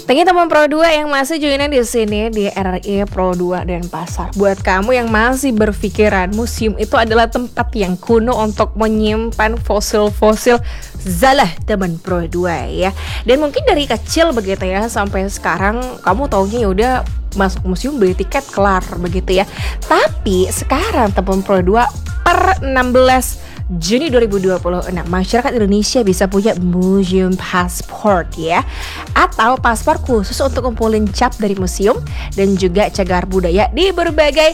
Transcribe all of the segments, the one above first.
Thank you teman Pro 2 yang masih joinan di sini di RRI Pro 2 Denpasar. Buat kamu yang masih berpikiran museum itu adalah tempat yang kuno untuk menyimpan fosil-fosil, salah teman Pro 2 ya. Dan mungkin dari kecil begitu ya sampai sekarang kamu taunya ya udah masuk museum beli tiket kelar begitu ya. Tapi sekarang teman Pro 2 per 16 Juni 2026 masyarakat Indonesia bisa punya museum passport ya, atau paspor khusus untuk ngumpulin cap dari museum dan juga cagar budaya di berbagai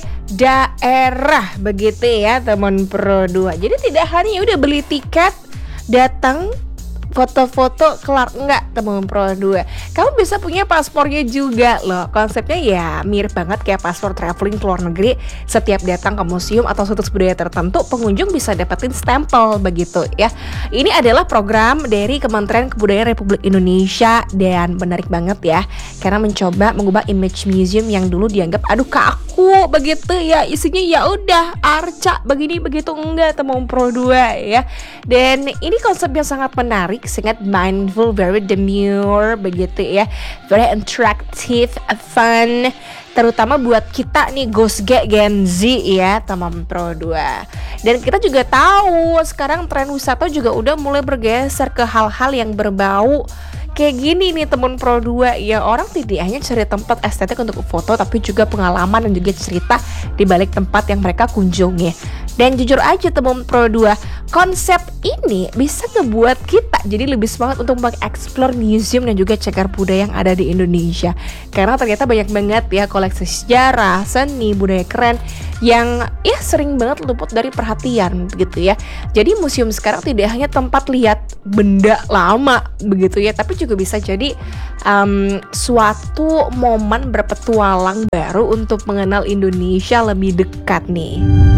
daerah begitu ya teman Pro 2. Jadi tidak hanya udah beli tiket datang foto-foto kelar, enggak teman Pro 2. Kamu bisa punya paspornya juga loh. Konsepnya ya mirip banget kayak paspor traveling ke luar negeri. Setiap datang ke museum atau situs budaya tertentu, pengunjung bisa dapetin stempel begitu ya. Ini adalah program dari Kementerian Kebudayaan Republik Indonesia dan menarik banget ya, karena mencoba mengubah image museum yang dulu dianggap aduh kaku begitu ya, isinya ya udah arca begini begitu, enggak teman Pro 2 ya. Dan ini konsep yang sangat menarik, sangat mindful, very demure begitu ya, very interactive, fun, terutama buat kita nih Gen Z ya teman Pro 2. Dan kita juga tahu sekarang tren wisata juga udah mulai bergeser ke hal-hal yang berbau kayak gini nih teman Pro 2 ya. Orang tidak hanya cari tempat estetik untuk foto, tapi juga pengalaman dan juga cerita di balik tempat yang mereka kunjungi. Dan jujur aja teman Pro 2, konsep ini bisa ngebuat kita jadi lebih semangat untuk mengeksplor museum dan juga cagar budaya yang ada di Indonesia. Karena ternyata banyak banget ya koleksi sejarah, seni, budaya keren yang ya sering banget luput dari perhatian gitu ya. Jadi museum sekarang tidak hanya tempat lihat benda lama begitu ya, tapi juga bisa jadi suatu momen berpetualang baru untuk mengenal Indonesia lebih dekat nih.